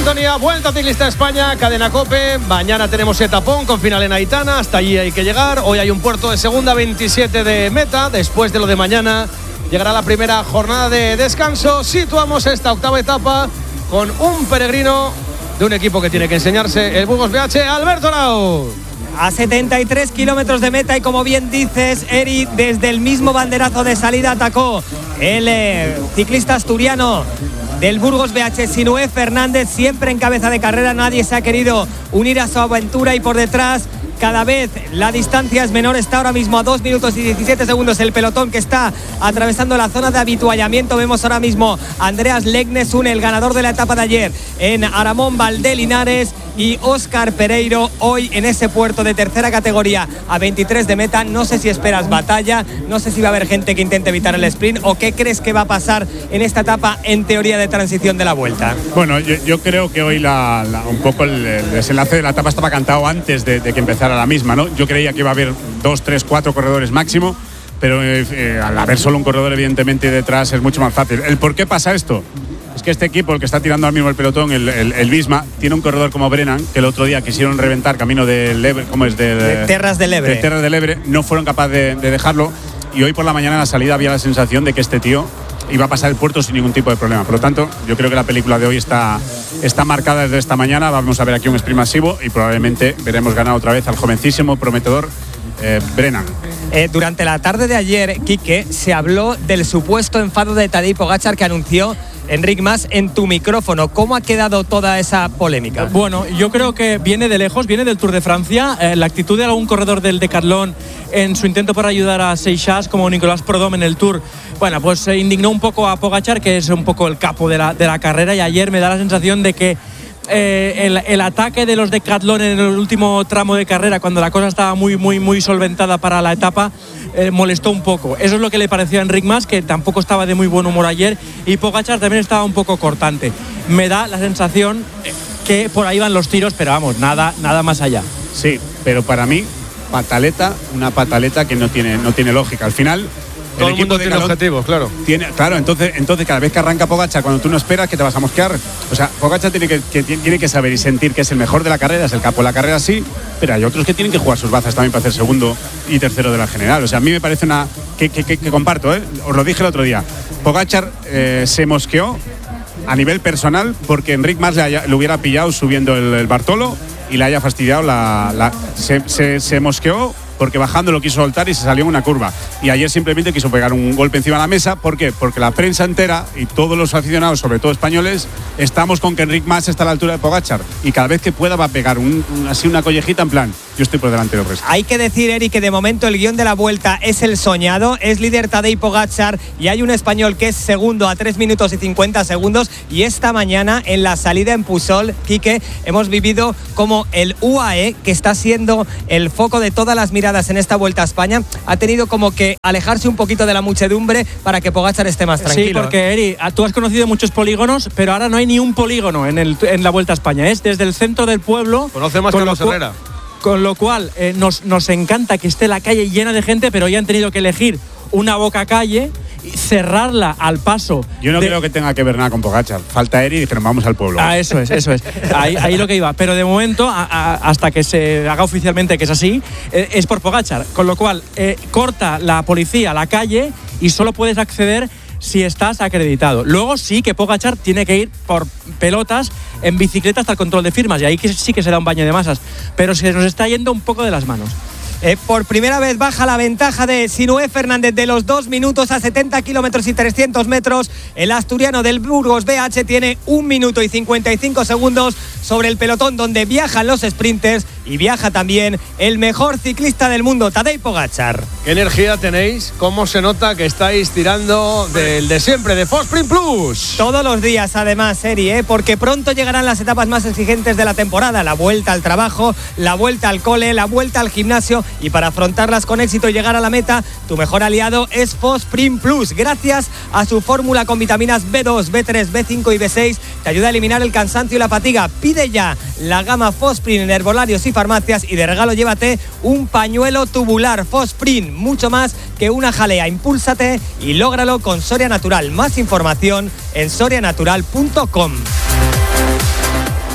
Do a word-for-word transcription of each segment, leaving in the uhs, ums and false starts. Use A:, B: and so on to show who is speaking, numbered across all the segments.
A: sintonía, Vuelta Ciclista España, Cadena COPE. Mañana tenemos etapón con final en Aitana, hasta allí hay que llegar. Hoy hay un puerto de segunda, veintisiete de meta. Después de lo de mañana llegará la primera jornada de descanso. Situamos esta octava etapa con un peregrino de un equipo que tiene que enseñarse, el Burgos B H, Alberto Arau.
B: A setenta y tres kilómetros de meta y como bien dices, Eri, desde el mismo banderazo de salida atacó el eh, ciclista asturiano del Burgos B H, Sinué Fernández, siempre en cabeza de carrera. Nadie se ha querido unir a su aventura y por detrás cada vez la distancia es menor. Está ahora mismo a dos minutos y diecisiete segundos el pelotón que está atravesando la zona de habituallamiento. Vemos ahora mismo a Andreas Legnesun, el ganador de la etapa de ayer en Aramón Valdelinares, y Óscar Pereiro hoy en ese puerto de tercera categoría a veintitrés de meta. No sé si esperas batalla, no sé si va a haber gente que intente evitar el sprint o qué crees que va a pasar en esta etapa en teoría de transición de la Vuelta.
C: Bueno, yo, yo creo que hoy la, la, un poco el, el desenlace de la etapa estaba cantado antes de, de que empezara la misma, ¿no? Yo creía que iba a haber dos, tres, cuatro corredores máximo, pero eh, al haber solo un corredor evidentemente detrás es mucho más fácil. ¿El por qué pasa esto? Es que este equipo, el que está tirando ahora mismo el pelotón, el, el, el Visma, tiene un corredor como Brennan, que el otro día quisieron reventar camino del Ebre, ¿cómo es? De, de,
B: de Terras del Ebre.
C: De Terras del Ebre, no fueron capaces de, de dejarlo, y hoy por la mañana en la salida había la sensación de que este tío iba a pasar el puerto sin ningún tipo de problema. Por lo tanto, yo creo que la película de hoy está, está marcada desde esta mañana. Vamos a ver aquí un sprint masivo y probablemente veremos ganar otra vez al jovencísimo, prometedor eh, Brennan.
B: Eh, durante la tarde de ayer, Quique, se habló del supuesto enfado de Tadej Pogačar que anunció Enric Mas en tu micrófono. ¿Cómo ha quedado toda esa polémica?
D: Bueno, yo creo que viene de lejos, viene del Tour de Francia. Eh, la actitud de algún corredor del Decathlon en su intento por ayudar a Seixas, como Nicolás Prudhomme en el Tour, bueno, pues se indignó un poco a Pogačar, que es un poco el capo de la, de la carrera, y ayer me da la sensación de que Eh, el, el ataque de los Decathlon en el último tramo de carrera, cuando la cosa estaba muy muy muy solventada para la etapa, eh, molestó un poco. Eso es lo que le pareció a Enric Mas, que tampoco estaba de muy buen humor ayer, y Pogačar también estaba un poco cortante. Me da la sensación que por ahí van los tiros, pero vamos, nada, nada más allá.
C: Sí, pero para mí, pataleta, una pataleta que no tiene, no tiene lógica. Al final,
A: todo el, el mundo tiene objetivos, claro.
C: Tiene, claro, entonces, entonces cada vez que arranca Pogačar, cuando tú no esperas, que te vas a mosquear. O sea, Pogačar tiene que, que, tiene que saber y sentir que es el mejor de la carrera, es el capo de la carrera, sí, pero hay otros que tienen que jugar sus bazas también para hacer segundo y tercero de la general. O sea, a mí me parece una... que, que, que, que comparto, ¿eh? Os lo dije el otro día. Pogačar eh, se mosqueó a nivel personal porque Enric Mas le, haya, le hubiera pillado subiendo el, el Bartolo y le haya fastidiado la... la se, se, se mosqueó porque bajando lo quiso soltar y se salió en una curva. Y ayer simplemente quiso pegar un golpe encima de la mesa. ¿Por qué? Porque la prensa entera y todos los aficionados, sobre todo españoles, estamos con que Enric Mas está a la altura de Pogačar. Y cada vez que pueda va a pegar un, un, así una collejita en plan, yo estoy por delante del resto.
B: Hay que decir, Eric, que de momento el guión de la Vuelta es el soñado. Es líder Tadej Pogačar y hay un español que es segundo a tres minutos y cincuenta segundos. Y esta mañana en la salida en Pusol, Quique, hemos vivido como el U A E, que está siendo el foco de todas las miradas en esta Vuelta a España, ha tenido como que alejarse un poquito de la muchedumbre para que Pogačar esté más tranquilo.
D: Sí, porque Eri, tú has conocido muchos polígonos, pero ahora no hay ni un polígono en, el, en la Vuelta a España. Es desde el centro del pueblo.
A: Conoce más Carlos Herrera.
D: Con lo cual eh, nos, nos encanta que esté la calle llena de gente, pero ya han tenido que elegir una boca calle y cerrarla al paso.
C: Yo no
D: de...
C: creo que tenga que ver nada con Pogačar. Falta Eri y dijeron vamos al pueblo.
D: Ah, eso es, eso es. Ahí, ahí lo que iba. Pero de momento, a, a, hasta que se haga oficialmente que es así, eh, es por Pogačar. Con lo cual, eh, corta la policía la calle y solo puedes acceder si estás acreditado. Luego sí que Pogačar tiene que ir por pelotas en bicicleta hasta el control de firmas, y ahí sí que será un baño de masas. Pero se nos está yendo un poco de las manos.
B: Eh, por primera vez baja la ventaja de Sinué Fernández de los dos minutos a setenta kilómetros y trescientos metros. El asturiano del Burgos B H tiene un minuto y cincuenta y cinco segundos sobre el pelotón donde viajan los sprinters y viaja también el mejor ciclista del mundo, Tadej Pogačar.
A: ¿Qué energía tenéis? ¿Cómo se nota que estáis tirando del de siempre, de Fosprint Plus?
B: Todos los días, además, Eri, ¿eh? Porque pronto llegarán las etapas más exigentes de la temporada. La vuelta al trabajo, la vuelta al cole, la vuelta al gimnasio. Y para afrontarlas con éxito y llegar a la meta, tu mejor aliado es Fosprint Plus. Gracias a su fórmula con vitaminas B dos, B tres, B cinco y B seis, te ayuda a eliminar el cansancio y la fatiga. Pide ya la gama Fosprint en herbolarios y farmacias y de regalo llévate un pañuelo tubular. Fosprint, mucho más que una jalea. Impúlsate y lógralo con Soria Natural. Más información en soria natural punto com.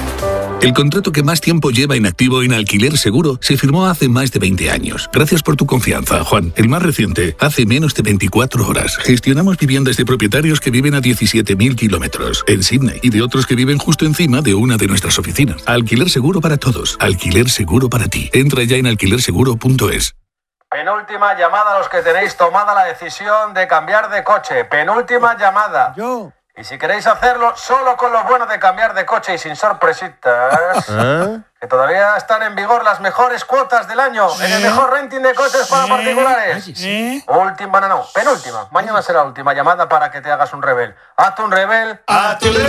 E: El contrato que más tiempo lleva inactivo en Alquiler Seguro se firmó hace más de veinte años. Gracias por tu confianza, Juan. El más reciente, hace menos de veinticuatro horas. Gestionamos viviendas de propietarios que viven a diecisiete mil kilómetros en Sydney y de otros que viven justo encima de una de nuestras oficinas. Alquiler Seguro para todos. Alquiler Seguro para ti. Entra ya en alquiler seguro punto es.
A: Penúltima llamada a los que tenéis tomada la decisión de cambiar de coche. Penúltima llamada.
B: Yo.
A: Y si queréis hacerlo solo con lo bueno de cambiar de coche y sin sorpresitas, ¿eh? Que todavía están en vigor las mejores cuotas del año ¿Eh? en el mejor renting de coches para particulares. ¿Eh? Última, no, no, penúltima. Mañana será la última llamada para que te hagas un rebel. Hazte un rebel. ¡Hazte un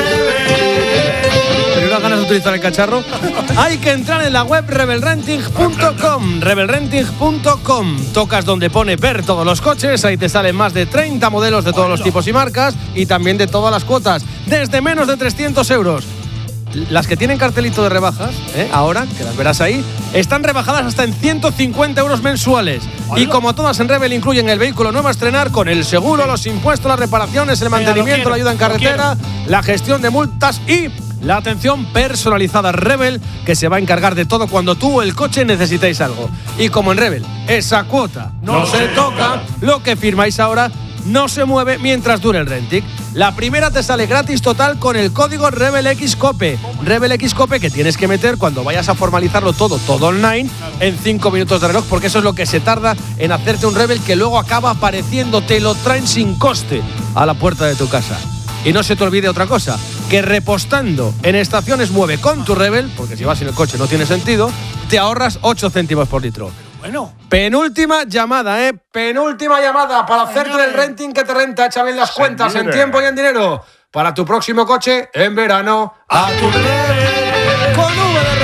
A: rebel! ¿Tienes unas ganas de utilizar el cacharro? Hay que entrar en la web rebel renting punto com. rebel renting punto com. Tocas donde pone ver todos los coches. Ahí te salen más de treinta modelos de todos los tipos y marcas y también de todas las cuotas. Desde menos de trescientos euros. Las que tienen cartelito de rebajas, ¿eh? ahora, que las verás ahí, están rebajadas hasta en ciento cincuenta euros mensuales. Y como todas en Rebel incluyen el vehículo nuevo a estrenar con el seguro, los impuestos, las reparaciones, el mantenimiento, la ayuda en carretera, la gestión de multas y la atención personalizada. Rebel, que se va a encargar de todo cuando tú o el coche necesitéis algo. Y como en Rebel, esa cuota no, no se toca, lo que firmáis ahora no se mueve mientras dure el renting. La primera te sale gratis total con el código RebelXCope. RebelXCope que tienes que meter cuando vayas a formalizarlo todo, todo online, en cinco minutos de reloj, porque eso es lo que se tarda en hacerte un Rebel que luego acaba apareciendo, te lo traen sin coste a la puerta de tu casa. Y no se te olvide otra cosa, que repostando en Estaciones Mueve con tu Rebel, porque si vas en el coche no tiene sentido, te ahorras ocho céntimos por litro. Bueno. Penúltima llamada, ¿eh? Penúltima llamada para hacerte el renting que te renta. Echa bien las cuentas en tiempo y en dinero. Para tu próximo coche en verano. A tu Rebel con V de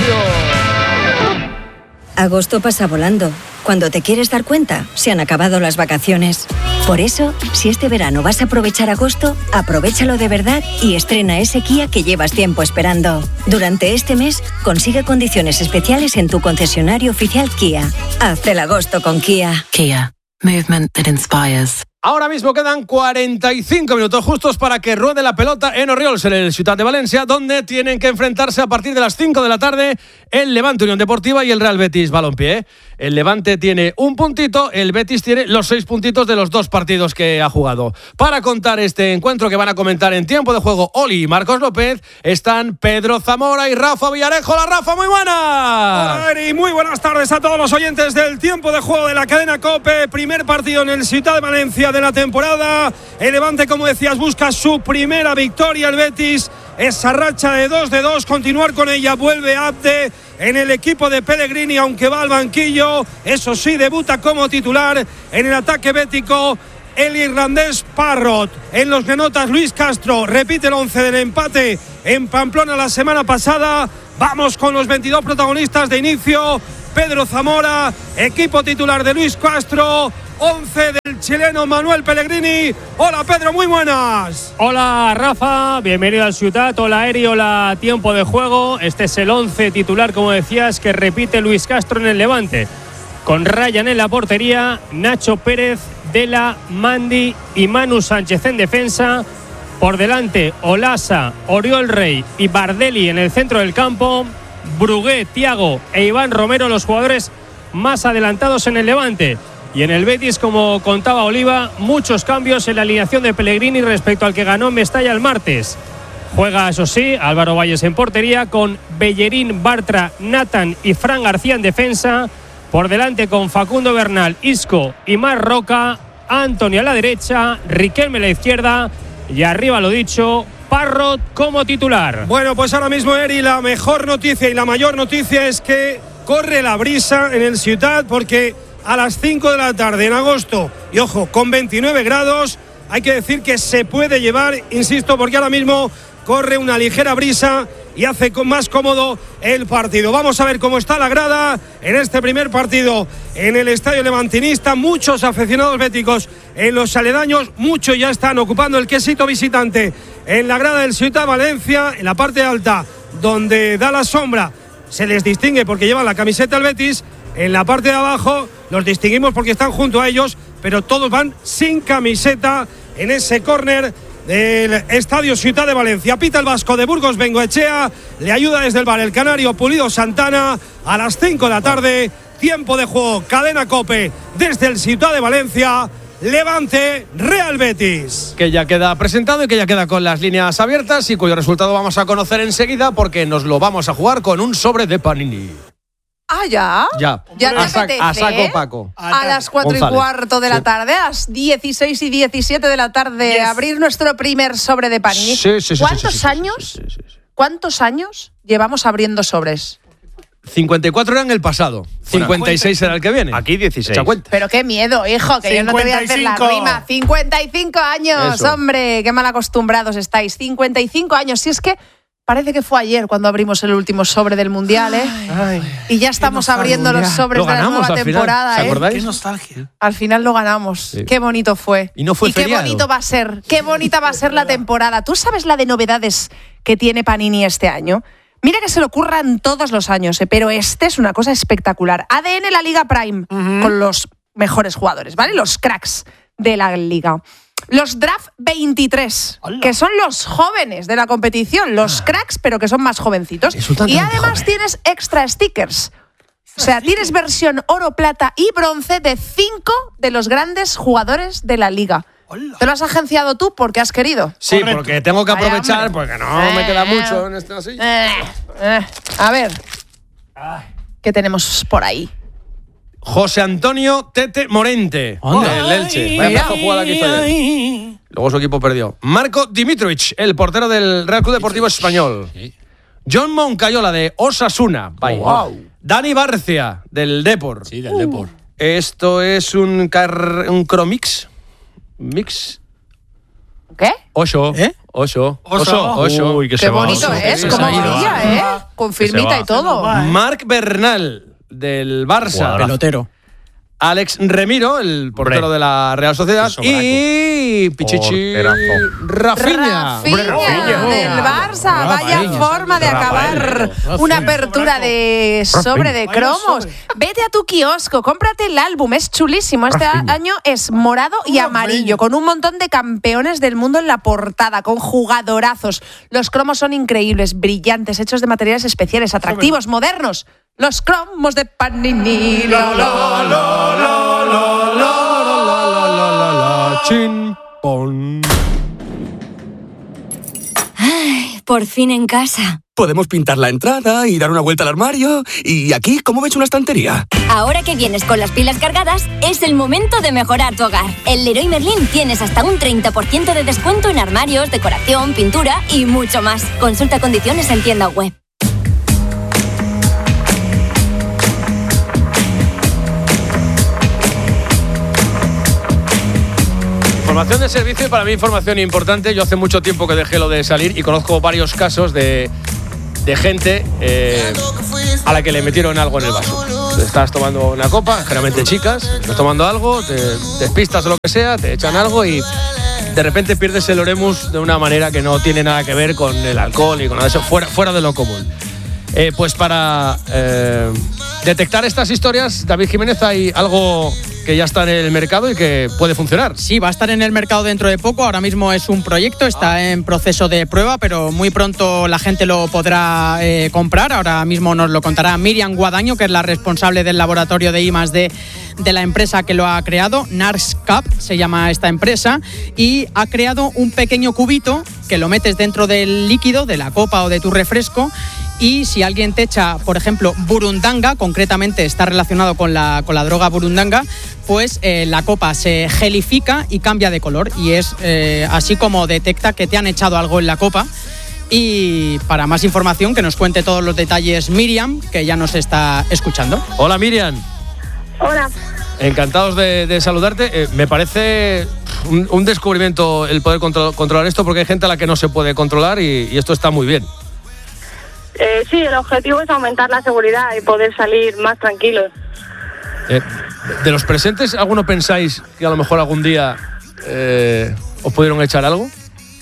A: Revolución.
F: Agosto pasa volando. Cuando te quieres dar cuenta, se han acabado las vacaciones. Por eso, si este verano vas a aprovechar agosto, aprovéchalo de verdad y estrena ese Kia que llevas tiempo esperando. Durante este mes, consigue condiciones especiales en tu concesionario oficial Kia. Haz el agosto con Kia.
G: Kia. Movement that inspires.
A: Ahora mismo quedan cuarenta y cinco minutos justos para que ruede la pelota en Orriols, en el Ciutat de Valencia, donde tienen que enfrentarse a partir de las cinco de la tarde el Levante Unión Deportiva y el Real Betis Balompié. El Levante tiene un puntito, el Betis tiene los seis puntitos de los dos partidos que ha jugado. Para contar este encuentro que van a comentar en tiempo de juego Oli y Marcos López, están Pedro Zamora y Rafa Villarejo. ¡Hola, Rafa! ¡Muy buenas!
H: Hola, Eri, muy buenas tardes a todos los oyentes del tiempo de juego de la cadena COPE. Primer partido en el Ciutat de Valencia de la temporada. El Levante, como decías, busca su primera victoria. El Betis, esa racha de dos de dos, continuar con ella. Vuelve Abde en el equipo de Pellegrini, aunque va al banquillo. Eso sí, debuta como titular en el ataque bético el irlandés Parrott. En los granotas, Luis Castro repite el once del empate en Pamplona la semana pasada. Vamos con los veintidós protagonistas de inicio. Pedro Zamora, equipo titular de Luis Castro, once del chileno Manuel Pellegrini. Hola Pedro, muy buenas.
I: Hola Rafa, bienvenido al Ciutat. Hola Eri, hola tiempo de juego. Este es el once titular, como decías, que repite Luis Castro en el Levante. Con Ryan en la portería, Nacho Pérez, Dela, Mandi y Manu Sánchez en defensa. Por delante, Olasa, Oriol Rey y Bardelli en el centro del campo. Brugué, Thiago e Iván Romero, los jugadores más adelantados en el Levante. Y en el Betis, como contaba Oliva, muchos cambios en la alineación de Pellegrini respecto al que ganó en Mestalla el martes. Juega, eso sí, Álvaro Valles en portería, con Bellerín, Bartra, Nathan y Fran García en defensa. Por delante con Facundo Bernal, Isco y Mar Roca. Antonio a la derecha, Riquelme a la izquierda y arriba, lo dicho, Parrott como titular.
H: Bueno, pues ahora mismo, Eri, la mejor noticia y la mayor noticia es que corre la brisa en el Ciutat, porque a las cinco de la tarde en agosto, y ojo, con veintinueve grados, hay que decir que se puede llevar, insisto, porque ahora mismo corre una ligera brisa y hace más cómodo el partido. Vamos a ver cómo está la grada en este primer partido en el estadio levantinista. Muchos aficionados béticos en los aledaños, muchos ya están ocupando el quesito visitante en la grada del Ciutat Valencia, en la parte alta, donde da la sombra. Se les distingue porque llevan la camiseta del Betis. En la parte de abajo los distinguimos porque están junto a ellos, pero todos van sin camiseta en ese córner del Estadio Ciutat de Valencia. Pita el vasco de Burgos Bengoechea, le ayuda desde el bar el canario Pulido Santana. A las cinco de la tarde, tiempo de juego, Cadena COPE desde el Ciutat de Valencia. Levante, Real Betis.
A: Que ya queda presentado y que ya queda con las líneas abiertas y cuyo resultado vamos a conocer enseguida porque nos lo vamos a jugar con un sobre de Panini.
J: Ah, ¿ya?
A: Ya.
J: ¿Ya te
A: a, sa-
J: apetece?
A: a saco Paco.
J: A las cuatro
A: González.
J: y cuarto de la
A: Sí.
J: tarde, a las dieciséis y diecisiete de la tarde,
H: Yes.
J: abrir nuestro primer sobre de Panini.
A: Sí, sí, sí,
J: ¿Cuántos
A: sí, sí, sí,
J: años?
A: sí, sí, sí, sí.
J: ¿Cuántos años llevamos abriendo sobres?
A: cincuenta y cuatro era en el pasado. cincuenta y seis será el que viene.
K: Aquí dieciséis.
A: Echa cuenta.
J: Pero qué miedo, hijo, que yo no te voy a hacer la
H: cincuenta y cinco.
J: rima. cincuenta y cinco años,
A: Eso.
J: hombre, qué mal acostumbrados estáis. cincuenta y cinco años, si es que parece que fue ayer cuando abrimos el último sobre del Mundial, ¿eh?
K: Ay,
J: Y ya estamos abriendo los sobres
A: Lo
J: de la
A: ganamos
J: nueva
A: al final,
J: temporada,
A: ¿se
J: ¿eh?
A: acordáis?
K: qué nostalgia.
J: Al final lo ganamos.
A: Sí.
J: Qué bonito fue.
A: Y no fue
J: qué
A: feriado.
J: bonito va a ser. Qué bonita va a ser la temporada. ¿Tú sabes la de novedades que tiene Panini este año? Mira que se le ocurran todos los años, ¿eh? Pero este es una cosa espectacular. A D N la Liga Prime, con los mejores jugadores, ¿vale? Los cracks de la liga. Los Draft veintitrés, que son los jóvenes de la competición, los cracks, pero que son más jovencitos.
A: Insultan
J: Y
A: tanto,
J: además
A: joven.
J: tienes extra stickers. O sea, tienes versión oro, plata y bronce de cinco de los grandes jugadores de la liga. ¿Te lo has agenciado tú porque has querido?
A: Sí, porque tengo que
J: Vaya,
A: aprovechar
J: hombre.
A: porque no me queda
J: Eh,
A: mucho en este así.
J: Eh, eh, a ver, ¿qué tenemos por ahí?
A: José Antonio Tete Morente,
D: Anda.
A: del Elche. Vaya pedazo de jugada que hizo ayer. Luego su equipo perdió. Marco Dimitrovic, el portero del Real Club Deportivo Español. John Moncayola, de Osasuna. Vaya.
K: wow.
A: Dani Barcia, del Depor.
K: Sí, del Depor.
A: Esto es un, car un Cromix. Mix.
J: ¿Qué?
A: Ocho.
D: ¿Eh?
A: Ocho. Ocho. Ocho. Uy, que
J: Qué
A: se va,
J: bonito
A: ocho.
J: es,
A: Que
J: como
A: se va.
J: brilla, ¿eh? Con firmita
A: va.
J: y todo.
A: Marc Bernal, del Barça.
D: Pelotero.
A: Alex Remiro, el portero
K: Hombre.
A: de la Real Sociedad.
K: Qué sobraco.
A: Y Pichichi
K: Porterazo.
A: Rafinha.
J: Rafinha del Barça, vaya forma de acabar una apertura de sobre de cromos. Vete a tu kiosco, cómprate el álbum, es chulísimo. Este año es morado y amarillo, con un montón de campeones del mundo en la portada, con jugadorazos. Los cromos son increíbles, brillantes, hechos de materiales especiales, atractivos, modernos. Los cromos de Panini. Lo, lo, lo.
A: Chin, pon.
L: Ay, por fin en casa.
M: Podemos pintar la entrada y dar una vuelta al armario. Y aquí, ¿cómo ves una estantería?
L: Ahora que vienes con las pilas cargadas, es el momento de mejorar tu hogar. En Leroy Merlin tienes hasta un treinta por ciento de descuento en armarios, decoración, pintura y mucho más. Consulta condiciones en tienda web.
A: Información de servicio y para mí información importante. Yo hace mucho tiempo que dejé lo de salir y conozco varios casos de, de gente eh, a la que le metieron algo en el vaso. Estás tomando una copa, generalmente chicas, estás tomando algo, te despistas o lo que sea, te echan algo y de repente pierdes el oremus de una manera que no tiene nada que ver con el alcohol y con nada de eso, fuera, fuera de lo común. Eh, pues para eh, detectar estas historias, David Jiménez, hay algo que ya está en el mercado y que puede funcionar.
D: Sí, va a estar en el mercado dentro de poco. Ahora mismo es un proyecto, está en proceso de prueba, pero muy pronto la gente lo podrá eh, comprar. Ahora mismo nos lo contará Miriam Guadaño, que es la responsable del laboratorio de I más D de la empresa que lo ha creado. NARSCAP se llama esta empresa, y ha creado un pequeño cubito que lo metes dentro del líquido, de la copa o de tu refresco. Y si alguien te echa, por ejemplo, burundanga, concretamente está relacionado con la, con la droga burundanga, pues eh, la copa se gelifica y cambia de color. Y es eh, así como detecta que te han echado algo en la copa. Y para más información, que nos cuente todos los detalles Miriam, que ya nos está escuchando.
A: Hola, Miriam.
N: Hola.
A: Encantados de, de saludarte. Eh, me parece un, un descubrimiento el poder contro- controlar esto, porque hay gente a la que no se puede controlar y, y esto está muy bien.
N: Eh, sí, el objetivo es aumentar la seguridad y poder salir más tranquilos.
A: Eh, de los presentes, ¿alguno pensáis que a lo mejor algún día eh, os pudieron echar algo?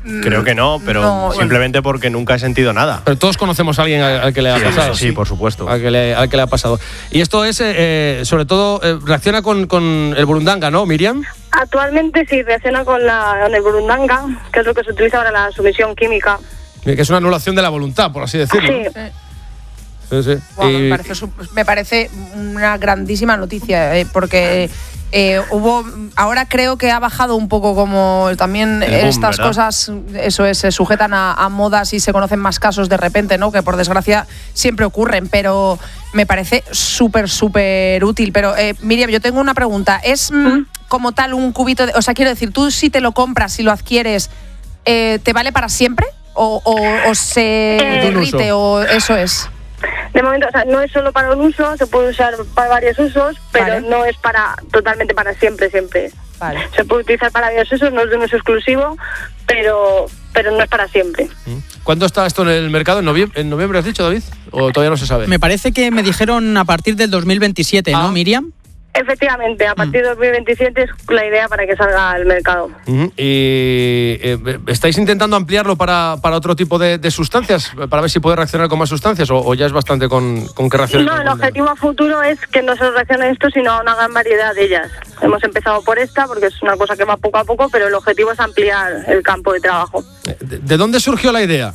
K: Creo que no, pero
J: no,
K: simplemente porque nunca he sentido nada.
A: Pero todos conocemos a alguien al, al que le ha
K: sí,
A: pasado.
K: Sí, sí, por supuesto.
A: Al que le, al que le ha pasado. Y esto es, eh, sobre todo, eh, reacciona con, con el burundanga, ¿no, Miriam?
N: Actualmente sí, reacciona con, la, con el burundanga, que es lo que se utiliza para la sumisión química.
A: Que es una anulación de la voluntad, por así decirlo.
N: Sí.
A: Sí, sí.
J: Wow,
A: y...
J: me, parece, me parece una grandísima noticia, eh, porque eh, hubo. Ahora creo que ha bajado un poco como también
K: El boom,
J: estas
K: ¿verdad?
J: cosas, eso es, se sujetan a, a modas y se conocen más casos de repente, ¿no? Que por desgracia siempre ocurren, pero me parece súper, súper útil. Pero eh, Miriam, yo tengo una pregunta. ¿Es mm, como tal un cubito de, o sea, quiero decir, tú si te lo compras, si lo adquieres, eh, ¿te vale para siempre? ¿O, o, o se
N: Eh,
J: derrite? ¿O eso es?
N: De momento, o sea, no es solo para un uso, se puede usar para varios usos, pero
J: Vale.
N: no es para totalmente para siempre, siempre.
J: Vale.
N: Se puede utilizar para varios usos, no es de un uso exclusivo, pero pero no es para siempre.
A: ¿Cuándo está esto en el mercado? ¿En noviembre, ¿En noviembre has dicho, David? ¿O todavía no se sabe?
O: Me parece que me dijeron a partir del dos mil veintisiete, ¿no, Miriam?
N: Efectivamente, a partir de dos mil veintisiete es la idea para que salga al mercado.
A: Ujú. ¿Y eh, estáis intentando ampliarlo para, para otro tipo de, de sustancias? Para ver si puede reaccionar con más sustancias, o, o ya es bastante con, con que reaccione.
N: No,
A: con
N: el objetivo a futuro es que no solo reaccione esto, sino a una gran variedad de ellas. Hemos empezado por esta, porque es una cosa que va poco a poco, pero el objetivo es ampliar el campo de trabajo.
A: ¿De, de dónde surgió la idea?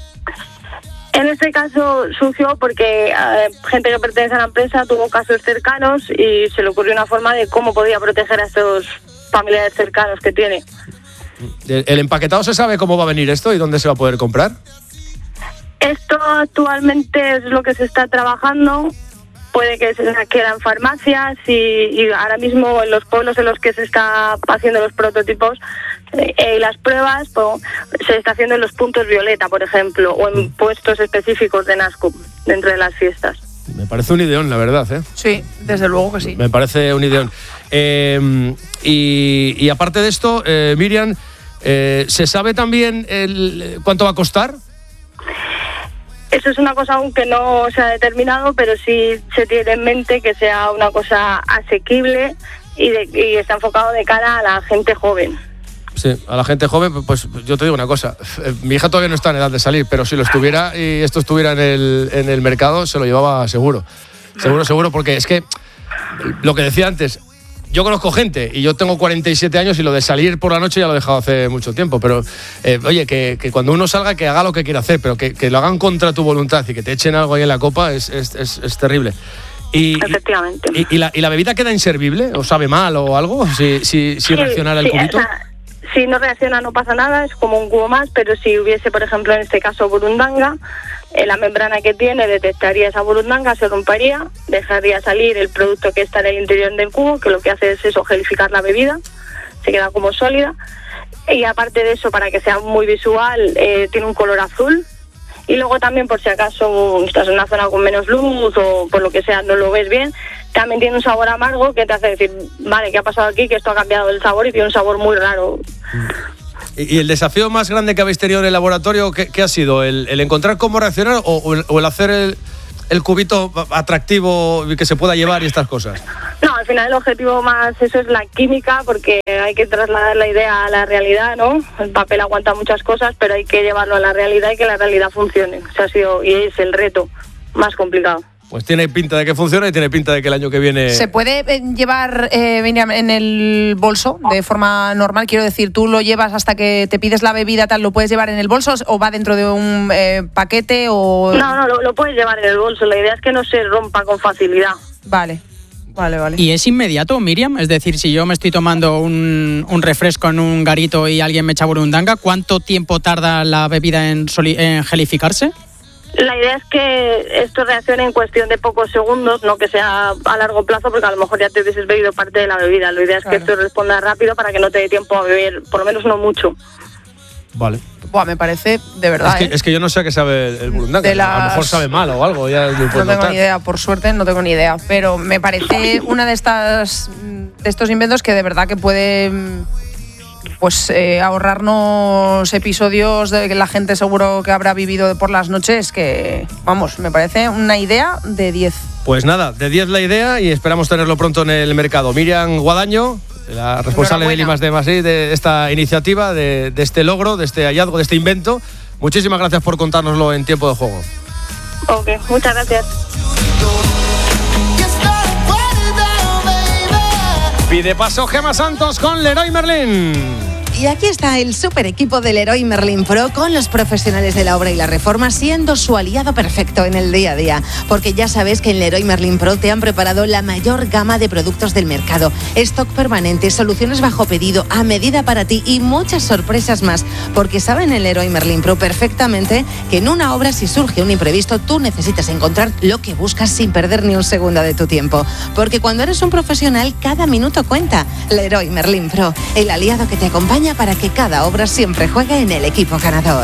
N: En este caso surgió porque eh, gente que pertenece a la empresa tuvo casos cercanos y se le ocurrió una forma de cómo podía proteger a estos familiares cercanos que tiene.
A: ¿El, el empaquetado se sabe cómo va a venir esto y dónde se va a poder comprar?
N: Esto actualmente es lo que se está trabajando. Puede que se adquiera en farmacias y, y ahora mismo en los pueblos en los que se está haciendo los prototipos y eh, las pruebas, pues, se está haciendo en los puntos violeta, por ejemplo, o en puestos específicos de NASCUP dentro de las fiestas.
A: Me parece un ideón, la verdad, ¿eh?
J: Sí, desde luego que sí.
A: Me parece un ideón. Eh, y, y aparte de esto, eh, Miriam, eh, ¿se sabe también el, cuánto va a costar?
N: Eso es una cosa aún que no se ha determinado, pero sí se tiene en mente que sea una cosa asequible y, de, y está enfocado de cara a la gente joven.
A: Sí, a la gente joven, pues yo te digo una cosa, mi hija todavía no está en edad de salir, pero si lo estuviera y esto estuviera en el, en el mercado, se lo llevaba seguro. Seguro, seguro, porque es que lo que decía antes, yo conozco gente y yo tengo cuarenta y siete años y lo de salir por la noche ya lo he dejado hace mucho tiempo, pero eh, oye, que, que cuando uno salga que haga lo que quiera hacer, pero que, que lo hagan contra tu voluntad y que te echen algo ahí en la copa es, es, es, es terrible. Y,
N: Efectivamente.
A: Y, y, la, ¿Y la bebida queda inservible? ¿O sabe mal o algo? Si, si, si
N: Sí,
A: reaccionara el
N: sí,
A: cubito.
N: o sea, si no reacciona no pasa nada, es como un cubo más, pero si hubiese, por ejemplo, en este caso burundanga, eh, la membrana que tiene detectaría esa burundanga, se rompería, dejaría salir el producto que está en el interior del cubo, que lo que hace es eso, gelificar la bebida, se queda como sólida. Y aparte de eso, para que sea muy visual, eh, tiene un color azul. Y luego también, por si acaso estás en una zona con menos luz o por lo que sea no lo ves bien, también tiene un sabor amargo que te hace decir, vale, ¿qué ha pasado aquí? Que esto ha cambiado el sabor y tiene un sabor muy raro.
A: ¿Y y el desafío más grande que habéis tenido en el laboratorio, qué, qué ha sido? ¿El, el encontrar cómo reaccionar o, o, el, o el hacer el, el cubito atractivo y que se pueda llevar y estas cosas?
N: No, al final el objetivo más eso es la química, porque hay que trasladar la idea a la realidad, ¿no? El papel aguanta muchas cosas, pero hay que llevarlo a la realidad y que la realidad funcione. O sea, ha sido, y es el reto más complicado.
A: Pues tiene pinta de que funciona y tiene pinta de que el año que viene...
J: ¿Se puede eh, llevar eh, Miriam, en el bolso de forma normal? Quiero decir, ¿tú lo llevas hasta que te pides la bebida, tal, lo puedes llevar en el bolso o va dentro de un eh, paquete o...?
N: No, no, lo, lo puedes llevar en el bolso. La idea es que no se rompa con facilidad.
J: Vale. Vale, vale.
O: ¿Y es inmediato, Miriam? Es decir, si yo me estoy tomando un, un refresco en un garito y alguien me echa burundanga, ¿cuánto tiempo tarda la bebida en, soli- en gelificarse?
N: La idea es que esto reaccione en cuestión de pocos segundos, no que sea a largo plazo, porque a lo mejor ya te hubieses bebido parte de la bebida. La idea es
J: Claro.
N: que esto responda rápido para que no te dé tiempo a beber, por lo menos no mucho.
A: Vale.
J: Buah, me parece de verdad,
A: Es que,
J: ¿eh?
A: es que yo no sé a qué sabe el, el burundanga.
J: De las-
A: A lo mejor sabe mal o algo. Ya lo
J: No
A: puedo
J: tengo
A: notar.
J: ni idea, por suerte no tengo ni idea, pero me parece una de estas de estos inventos que de verdad que puede pues eh, ahorrarnos episodios de que la gente seguro que habrá vivido por las noches, que vamos, me parece una idea de diez.
A: Pues nada, de diez la idea y esperamos tenerlo pronto en el mercado. Miriam Guadaño, la responsable del I más D más I de esta iniciativa, de, de este logro, de este hallazgo, de este invento. Muchísimas gracias por contárnoslo en tiempo de juego.
N: Ok, muchas gracias.
A: Pide paso Gemma Santos con Leroy Merlin.
P: Y aquí está el super equipo del Leroy Merlin Pro con los profesionales de la obra y la reforma siendo su aliado perfecto en el día a día. Porque ya sabes que en Leroy Merlin Pro te han preparado la mayor gama de productos del mercado. Stock permanente, soluciones bajo pedido, a medida para ti y muchas sorpresas más. Porque saben en Leroy Merlin Pro perfectamente que en una obra, si surge un imprevisto, tú necesitas encontrar lo que buscas sin perder ni un segundo de tu tiempo. Porque cuando eres un profesional, cada minuto cuenta. Leroy Merlin Pro, el aliado que te acompaña para que cada obra siempre juegue en el equipo ganador.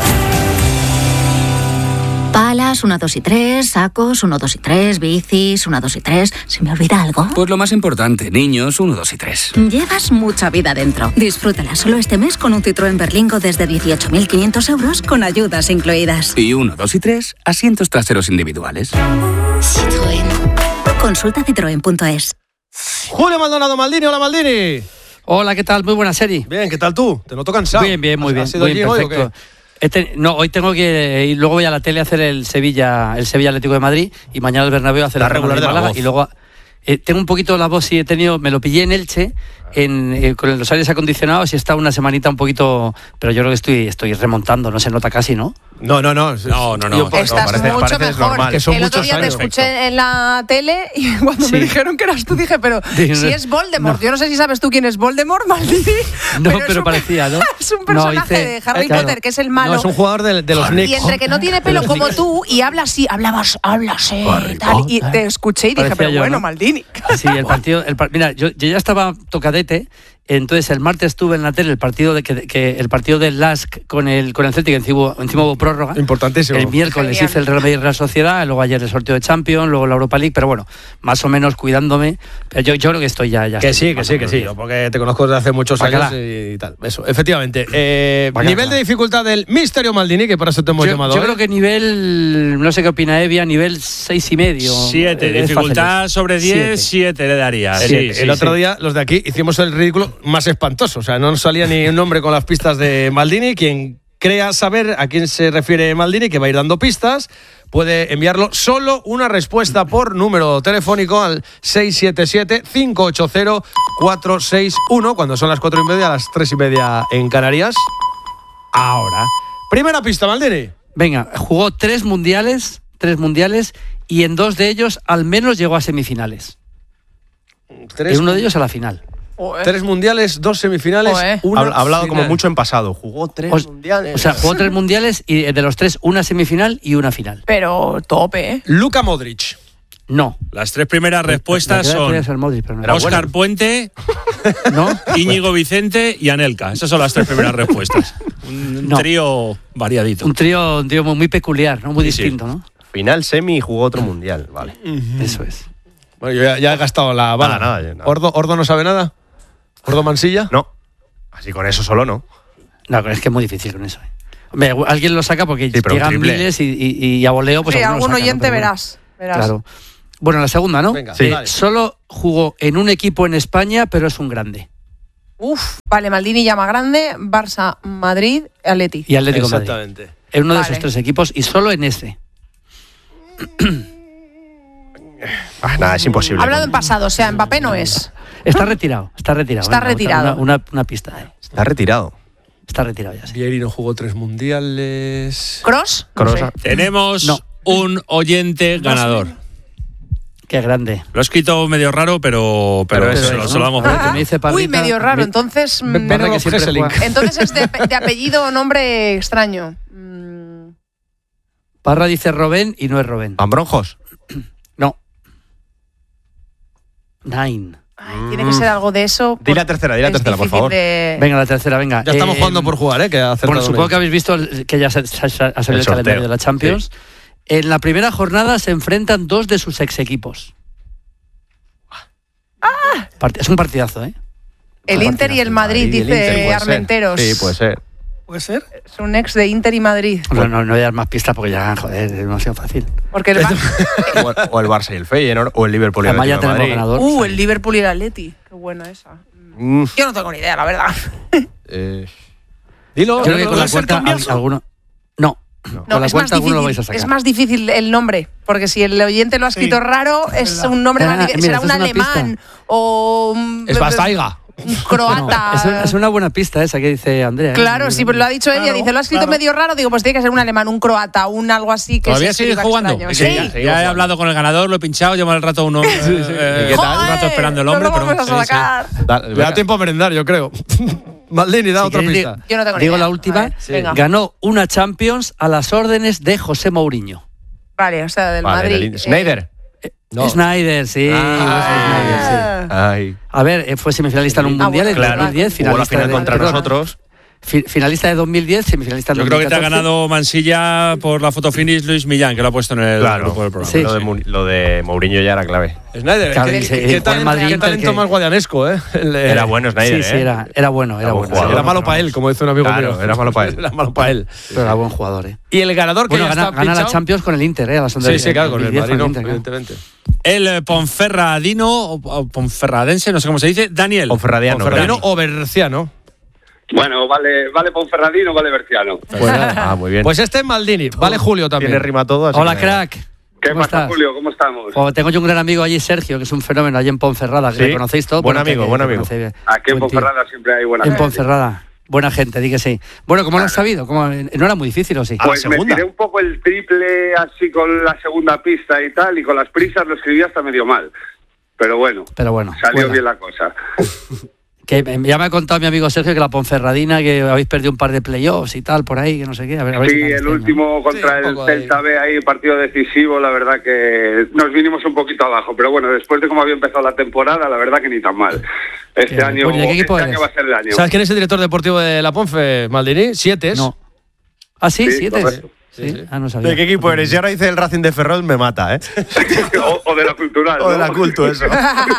Q: Palas, uno, dos y tres, sacos, uno, dos y tres, bicis, uno, dos y tres. ¿Se me olvida algo?
M: Pues lo más importante, niños, uno, dos y tres.
Q: Llevas mucha vida dentro. Disfrútala solo este mes con un Citroën Berlingo desde dieciocho mil quinientos euros con ayudas incluidas.
M: Y uno, dos y tres, asientos traseros individuales.
Q: Citroën. Consulta citroen punto es.
A: Julio Maldonado Maldini, hola Maldini.
R: Hola, ¿qué tal? Muy buena serie.
A: Bien, ¿qué tal tú? Te noto cansado.
R: Bien, bien, muy bien.
A: ¿Has sido
R: Muy bien,
A: allí
R: perfecto.
A: hoy o qué?
R: Este, no, hoy tengo que ir, luego voy a la tele a hacer el Sevilla, el Sevilla Atlético de Madrid y mañana el Bernabéu a hacer
A: la
R: el
A: regular de la
R: Málaga
A: voz.
R: y luego eh, tengo un poquito la voz, sí he tenido, me lo pillé en Elche en, eh, con los aires acondicionados y está una semanita un poquito, pero yo creo que estoy estoy remontando, no se nota casi, ¿no?
A: No, no, no.
K: No, no, no.
A: Yo,
J: Estás
K: parece,
J: mucho
K: parece
J: mejor.
K: normal.
A: Que son
J: el otro
A: muchos
J: día te
A: años.
J: escuché en la tele y cuando
R: Sí.
J: me dijeron que eras tú dije, pero
R: Dije,
J: si
R: no.
J: es Voldemort,
R: No.
J: yo no sé si sabes tú quién es Voldemort, Maldini.
R: No, pero,
J: es un-
R: parecía, ¿no?
J: Es un personaje
R: No, hice-
J: de Harry
R: eh, claro.
J: Potter que es el malo.
A: No, es un jugador de, de los Knicks.
J: Y entre que no tiene pelo como tú y habla así, hablabas, hablas y tal. Y te escuché y dije,
R: Parecía
J: pero
R: yo,
J: bueno,
R: ¿no?
J: Maldini.
R: Sí, el partido. El, par- mira, yo, yo ya estaba tocadete. Entonces el martes estuve en la tele el partido de que, que el partido del L A S C con el con el Celtic, encima, encima hubo prórroga.
A: Importantísimo.
R: El miércoles
J: Genial.
R: hice el Real Madrid Real Sociedad, luego ayer el sorteo de Champions, luego la Europa League, pero bueno, más o menos cuidándome. Pero yo, yo creo que estoy ya. ya
A: Que
R: estoy
A: sí, que
R: más
A: sí,
R: o
A: que
R: menos
A: sí,
R: bien.
A: porque te conozco desde hace muchos
R: Bacala.
A: años y, y tal. Eso, efectivamente. Eh,
R: Bacala.
A: nivel de dificultad del Misterio Maldini, que para eso te hemos
R: Yo,
A: llamado.
R: yo
A: hoy.
R: creo que nivel, no sé qué opina Evia, nivel seis y medio.
S: Siete,
R: Es
S: dificultad
R: fácil.
S: sobre diez,
R: Siete.
S: siete le daría.
A: El,
S: Sí,
A: el
S: sí,
A: otro
S: sí.
A: día, los de aquí, hicimos el ridículo más espantoso. O sea, no nos salía ni un nombre con las pistas de Maldini. Quien crea saber a quién se refiere Maldini, que va a ir dando pistas, puede enviarlo solo una respuesta por número telefónico al seis siete siete, cinco ocho cero, cuatro seis uno, cuando son las cuatro y media, a las tres y media en Canarias. Ahora. Primera pista, Maldini.
R: Venga, jugó tres mundiales, tres mundiales y en dos de ellos al menos llegó a semifinales.
A: Tres,
R: En uno de ellos a la final.
A: tres mundiales, dos semifinales,
J: Joder.
A: una
K: Ha hablado
A: final.
K: como mucho en pasado. Jugó tres
R: O,
K: mundiales.
R: o sea, jugó tres mundiales y de los tres una semifinal y una final.
J: Pero tope, ¿eh?
A: Luka Modric.
R: No.
S: Las tres primeras respuestas
R: La que
S: son
R: podría ser Modric, pero no.
S: Óscar Puente,
R: ¿No?
S: Íñigo Vicente y Anelka. Esas son las tres primeras respuestas. Un
R: No.
S: trío variadito.
R: Un trío, un trío muy, muy peculiar, ¿no? Muy
S: Sí, sí.
R: distinto, ¿no?
K: Final, semi y jugó otro mundial. Vale.
R: Eso es.
A: Bueno, yo ya, ya he gastado la bala.
K: Nada, nada, nada.
A: ¿Ordo, ¿Ordo no sabe nada? ¿Ordo Mansilla?
K: No. Así con eso solo no.
R: No, pero es que es muy difícil con eso. ¿eh? Hombre, alguien lo saca porque
K: Sí, pero un
R: llegan
K: triple.
R: miles y, y- y a voleo pues
J: Sí,
R: alguno lo
J: algún
R: saca, ¿no?
J: oyente
R: Pero bueno,
J: verás. verás.
R: Claro. Bueno, la segunda, ¿no?
A: Venga,
R: Eh,
A: dale.
R: solo jugó en un equipo en España, pero es un grande.
J: Uf, vale, Maldini llama grande, Barça, Madrid, Atleti.
R: Y Atlético de Madrid.
A: Exactamente.
R: En uno de
J: Vale.
R: esos tres equipos y solo en ese.
K: Ah, nada, es imposible.
J: Hablado en pasado, o sea, Mbappé no es.
R: Está retirado, está retirado.
J: Está
R: Venga,
J: retirado.
R: Una, una- una pista. eh.
K: Está retirado.
R: Está retirado ya. Sí.
A: Vieri no jugó tres mundiales.
J: ¿Cross? No
K: Kroos.
J: sé.
S: Tenemos
R: No.
S: un oyente ganador.
R: Qué grande.
S: Lo he escrito medio raro, pero, pero,
K: Pero
S: se,
K: eso
S: lo,
K: es,
S: se lo damos
R: Ah,
S: por
R: que me dice
J: Uy,
R: Pablita,
J: medio raro.
R: me-
J: Entonces,
A: Ve-
J: mm,
A: Bernardo
R: que siempre
A: Hesselink.
R: juega.
J: entonces es de, de apellido o nombre extraño. Mm,
R: Parra dice Robén y no es Robén.
K: ¿Ambronjos?
R: No. Nine.
J: ay, tiene que ser algo de eso.
K: Di la
J: por-
K: tercera, di la
J: es
K: tercera, por
J: difícil
K: favor.
J: de-
R: Venga, la tercera, venga.
A: Ya estamos
R: Eh,
A: jugando por jugar, ¿eh? Que ha acertado
R: Bueno, supongo
A: bien.
R: que habéis visto el- que ya se, se- se ha salido
K: El
R: el,
K: sorteo,
R: calendario de la Champions. En la primera jornada se enfrentan dos de sus ex equipos. Part- Es un partidazo, ¿eh?
J: El Inter y el Madrid,
K: Madrid y el
J: dice
K: Inter, puede ser.
J: Armenteros.
K: Sí, puede ser.
A: ¿Puede ser?
J: Es un ex de Inter y Madrid.
R: No, no, no voy a dar más pistas porque ya, joder, es demasiado fácil.
J: Porque el Bar-
K: O el, o el Barça y el Feyenoord, o el Liverpool y el
R: Además ya
K: Atlético de
R: tenemos
K: Madrid.
R: ganador.
J: Uh, el Liverpool y el Atleti. Qué buena esa. Mm. Yo no tengo ni idea, la verdad.
A: Eh, dilo.
R: Yo creo que con la cuarta alguno. No.
J: No,
R: con la
J: es, más
R: cuarta alguno lo vais a
J: difícil,
R: sacar.
J: es más difícil el nombre, porque si el oyente lo ha escrito
H: Sí,
J: raro, es un nombre
R: Ah,
J: más difícil.
R: mira,
J: Será
R: esa
J: un
R: es una
J: alemán o un,
A: Es Bastaiga.
J: un croata.
R: Es, es una buena pista esa que dice Andrea. ¿eh?
J: Claro, sí, pero lo ha dicho ella,
H: Claro,
J: dice, lo ha escrito
H: claro.
J: medio raro, digo, pues tiene que ser un alemán, un croata, un algo así que
S: Todavía
J: se
S: sigue
J: escriba
S: jugando.
J: extraño.
S: Es que
J: Sí.
S: ya, ya he hablado con el ganador, lo he pinchado, llevo el rato uno. eh, eh,
A: ¿Qué tal?
S: Un rato esperando el hombre,
J: no lo
S: pero.
J: vamos a
S: sí, sí.
J: sacar.
A: Da- Le da tiempo a merendar, yo creo. Maldini, da
R: Si
A: otra
R: queréis,
A: pista.
J: Yo no tengo ni
R: Digo
J: idea.
R: la última.
J: A ver, venga.
R: Ganó una Champions a las órdenes de José Mourinho.
J: Vale, o sea, del
K: Vale,
J: Madrid.
K: del-
J: eh,
K: Schneider.
A: No.
R: Snyder, sí. Snyder, sí.
K: Ay.
R: A ver, eh, fue semifinalista en un
J: Ah,
R: mundial
J: bueno,
R: en
K: Claro,
R: dos mil diez,
K: jugó la
R: finalista
K: final
R: de,
K: contra
R: perdón,
K: nosotros.
R: fi- finalista de dos mil diez, semifinalista en
S: Yo creo que te ha
R: dos mil catorce.
S: ganado Mansilla por la foto finish Luis Millán, que lo ha puesto en el
K: Claro,
S: grupo del programa.
R: Sí.
K: lo, de, Mu- lo de Mourinho ya era clave.
A: Snyder,
R: Claro,
A: qué,
R: sí,
A: qué-
R: jugó
A: qué
R: en
A: talento,
R: Madrid
A: qué
R: Inter
A: talento
R: que-
A: más guadianesco, ¿eh? El, eh,
K: Era bueno Snyder,
R: Sí,
K: ¿eh?
R: sí, era, era bueno, era
K: Era buen
R: bueno.
K: jugador.
A: Era malo para él, como dice un amigo
K: Claro,
A: mío.
K: era malo para él.
A: Era malo para él.
R: Pero era buen jugador, ¿eh?
A: Y el ganador que
R: Bueno,
A: ya
R: gana,
A: está
R: gana la
A: pinchado.
R: Champions con el Inter, ¿eh? A las
A: Sí, sí, claro, con el
R: dos mil diez
A: Madrid, no,
R: Inter, claro.
A: evidentemente.
S: El eh, Ponferradino, o, o Ponferradense, no sé cómo se dice, Daniel.
K: Ponferradiano.
A: Ferradino
K: creo.
A: o Berciano.
T: Bueno, vale, vale Ponferradino, vale Berciano.
A: Pues, nada.
K: Ah, muy bien.
A: Pues este es Maldini. Vale Julio también.
K: Tiene rima todo. así
R: Hola,
K: que-
R: crack.
T: ¿Qué
R: ¿Cómo
T: pasa,
R: estás?
T: Julio? ¿Cómo estamos?
R: Oh, tengo yo un gran amigo allí, Sergio, que es un fenómeno allí en Ponferrada, que
K: Sí,
R: le conocéis todos.
K: buen
R: Bueno, que-
K: amigo,
R: que
K: buen
R: le
K: amigo.
R: conocéis bien.
T: Aquí en
R: Buen tío.
T: Ponferrada siempre hay buena
R: En
T: gente.
R: Ponferrada. Buena gente, di que sí. Bueno, ¿cómo lo has sabido? ¿Cómo- no era muy difícil, ¿o sí?
T: Pues me tiré un poco el triple así con la segunda pista y tal, y con las prisas lo escribí hasta medio mal. Pero bueno,
R: Pero bueno.
T: salió
R: buena.
T: bien la cosa.
R: Que eh, ya me ha contado mi amigo Sergio que la Ponferradina, que habéis perdido un par de playoffs y tal, por ahí, que no sé qué. A ver, a ver
T: Sí,
R: si tal
T: el
R: este año.
T: último contra
A: Sí, un
T: el
A: poco ahí.
T: Celta B ahí, partido decisivo, la verdad que nos vinimos un poquito abajo, pero bueno, después de cómo había empezado la temporada, la verdad que ni tan mal. Este
R: Qué
T: año,
R: bien. ¿De qué equipo
T: este
R: eres?
T: año va a ser el año.
A: ¿Sabes quién es el director deportivo de la Ponfe, Maldini? Siete.
R: No. ¿Ah, sí?
T: Sí,
R: ¿Siete?
T: correcto.
R: Sí. Ah, no sabía.
K: ¿De qué equipo eres? Si ahora dice el Racing de Ferrol, me mata, ¿eh?
T: o, o de la cultural.
K: O de
T: ¿no?
K: la culto, eso.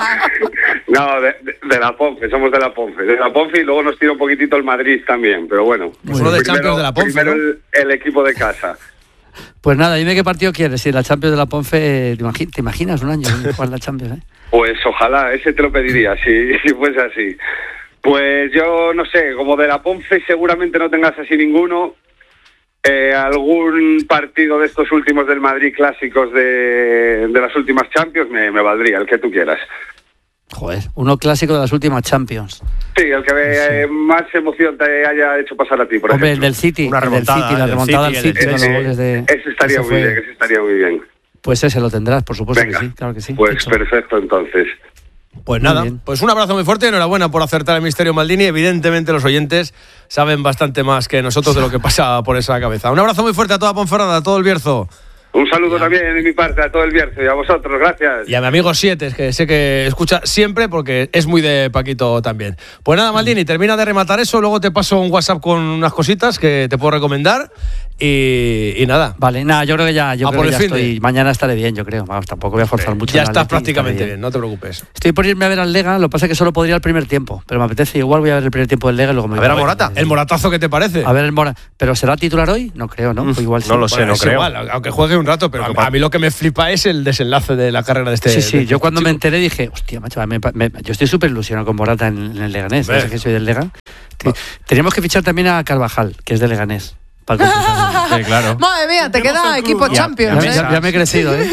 T: No, de, de- de la Ponfe, somos de la Ponfe. De la Ponfe y luego nos tira un poquitito el Madrid también, pero bueno.
A: Pues uno de Champions de la Ponfe,
T: primero
A: ¿no?
T: el, el equipo de casa.
R: Pues nada, dime qué partido quieres. Si la Champions de la Ponfe, ¿te, imagi- te imaginas un año jugar la Champions? Eh?
T: Pues ojalá, ese te lo pediría, si, si fuese así. Pues yo no sé, como de la Ponfe seguramente no tengas así ninguno. Eh, algún partido de estos últimos del Madrid clásicos de, de las últimas Champions me, me valdría, el que tú quieras.
R: Joder, uno clásico de las últimas Champions.
T: Sí, el que eh, más emoción te haya hecho pasar a ti, por
R: Hombre, el
T: ejemplo.
R: del City,
K: Una
R: el del
K: remontada,
R: City, la
K: el del
R: remontada
K: City,
R: al
K: el
R: City
K: del
R: con los
T: Ese,
R: goles de...
T: ese estaría
R: ese
T: muy
R: fue-
T: bien, ese estaría muy bien.
R: Pues ese lo tendrás, por supuesto
T: Venga.
R: que sí, claro que sí.
T: Pues
R: Hecho.
T: perfecto, entonces.
A: Pues
R: Muy
A: nada,
R: bien.
A: pues un abrazo muy fuerte y enhorabuena por acertar el misterio Maldini. Evidentemente los oyentes saben bastante más que nosotros de lo que pasa por esa cabeza. Un abrazo muy fuerte a toda Ponferrada, a todo el Bierzo.
T: Un saludo también de mi parte a todo el Bierzo y a vosotros, gracias.
A: Y a mi amigo Siete, que sé que escucha siempre porque es muy de Paquito también. Pues nada, Maldini, termina de rematar eso, luego te paso un WhatsApp con unas cositas que te puedo recomendar y, y nada.
R: Vale, nada, yo creo que ya, yo
A: A
R: creo
A: por
R: que
A: el
R: ya
A: fin de-
R: estoy. Mañana estaré bien, yo creo. Vamos, tampoco voy a forzar mucho.
A: Ya
R: en el
A: estás
R: Atleti, estaré
A: prácticamente bien, no te preocupes.
R: Estoy por irme a ver al Lega, lo que pasa es que solo podría el primer tiempo, pero me apetece. Igual voy a ver el primer tiempo del Lega y luego me
K: A ver a
R: voy
K: Morata.
A: ¿El moratazo qué te parece?
R: A ver el Morata. ¿Pero será titular hoy? No creo, ¿no? Pues igual sí.
K: no lo sé,
A: Bueno,
K: no
A: es
K: creo.
A: igual, aunque juegue un rato, pero a mí lo que me flipa es el desenlace de la carrera de este.
R: Sí, sí,
A: de
R: yo
A: este
R: cuando me
A: chico.
R: enteré dije, hostia, macho, me- me- yo estoy súper ilusionado con Morata en, en el Leganés,
A: Hombre.
R: no sé que soy del Lega. Te- Teníamos que fichar también a Carvajal, que es de Leganés. Para completar.
K: Sí, claro.
J: Madre mía, te
H: Tenemos
J: queda
H: el
J: equipo
H: club,
R: ya,
J: Champions,
R: ya,
J: ¿eh?
R: ya- ya me he crecido, ¿eh?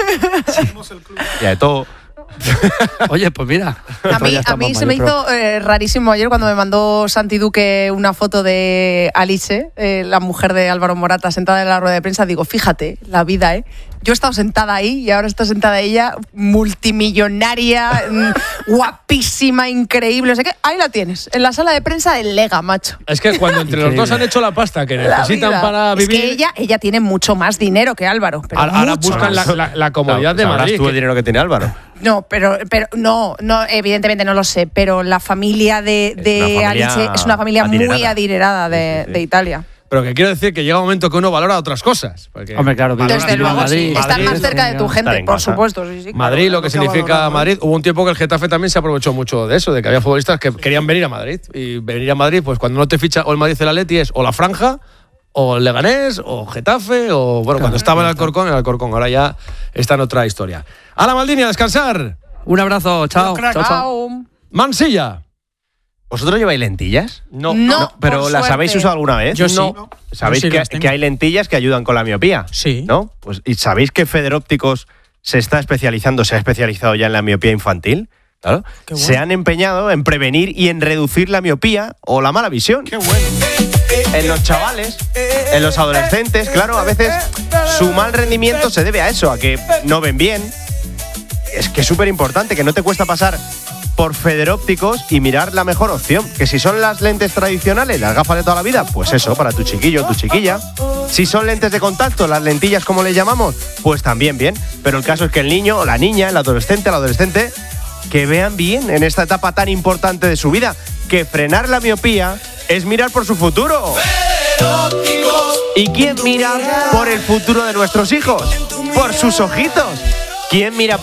K: Ya de todo.
R: Oye, pues mira.
J: A mí,
R: ya
J: a
R: estamos
J: mí se
R: mayor,
J: me
R: pero-
J: hizo eh, rarísimo ayer cuando me mandó Santi Duque una foto de Alice, eh, la mujer de Álvaro Morata, sentada en la rueda de prensa. Digo, fíjate, la vida, ¿eh? Yo he estado sentada ahí y ahora está sentada ella, multimillonaria, mm, guapísima, increíble, no sé qué. Ahí la tienes, en la sala de prensa del Lega, macho.
A: Es que cuando entre los dos han hecho la pasta que
J: La
A: necesitan
J: vida.
A: para
J: Es
A: vivir,
J: que ella, ella tiene mucho más dinero que Álvaro. Pero
A: ahora ahora
J: mucho
A: buscan la,
J: más.
A: la- la comodidad
K: Claro,
A: de
K: sabrás
A: Madrid.
K: tú el
A: que-
K: dinero que tiene Álvaro.
J: No, pero, pero no, no, evidentemente no lo sé, pero la familia de, de
K: una familia
J: Alice es una familia muy
K: adinerada.
J: adinerada de,
K: Sí, sí, sí.
J: de Italia.
A: Pero que quiero decir que llega un momento que uno valora otras cosas. porque
R: Hombre, claro,
A: Madrid-
J: Desde luego,
R: Madrid,
J: sí. Estar
A: Madrid,
J: más cerca de tu
K: estar
J: gente,
K: en
J: por
K: casa.
J: supuesto. Sí, sí, claro.
A: Madrid, lo que
H: Lo que ha
A: significa
H: valorado, ¿eh?
A: Madrid. Hubo un tiempo que el Getafe también se aprovechó mucho de eso, de que había futbolistas que querían venir a Madrid. Y venir a Madrid, pues cuando no te ficha o el Madrid el Atleti es o la Franja, o el Leganés, o Getafe, o bueno, cuando estaba en el Alcorcón, el Alcorcón. Ahora ya está en otra historia. A la Maldini, a descansar.
R: Un abrazo, chao.
H: Crack.
R: Chao, chao.
J: Chao.
A: Mansilla.
K: ¿Vosotros lleváis lentillas?
J: No. No,
K: ¿Pero
J: por
K: las
J: suerte.
K: habéis usado alguna vez?
O: Yo sí.
K: No. ¿Sabéis
O: Yo sí
K: que,
O: las tengo.
K: que hay lentillas que ayudan con la miopía?
O: Sí.
K: ¿No? Pues, ¿y sabéis que Federópticos se está especializando, se ha especializado ya en la miopía infantil? Claro.
O: Qué bueno.
K: Se han empeñado en prevenir y en reducir la miopía o la mala visión.
A: Qué bueno.
K: En los chavales, en los adolescentes, claro, a veces su mal rendimiento se debe a eso, a que no ven bien. Es que es súper importante, que no te cuesta pasar por Federópticos y mirar la mejor opción. Que si son las lentes tradicionales, las gafas de toda la vida, pues eso, para tu chiquillo, tu chiquilla. Si son lentes de contacto, las lentillas como le llamamos, pues también bien. Pero el caso es que el niño o la niña, el adolescente, el adolescente, que vean bien en esta etapa tan importante de su vida, que frenar la miopía es mirar por su futuro. ¿Y quién mira por el futuro de nuestros hijos? Por sus ojitos. ¿Quién mira por